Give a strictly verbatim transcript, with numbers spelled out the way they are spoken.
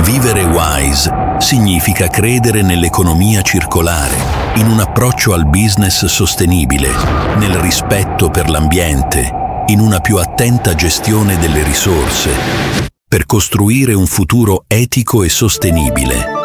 Vivere wise significa credere nell'economia circolare, in un approccio al business sostenibile, nel rispetto per l'ambiente, in una più attenta gestione delle risorse, per costruire un futuro etico e sostenibile.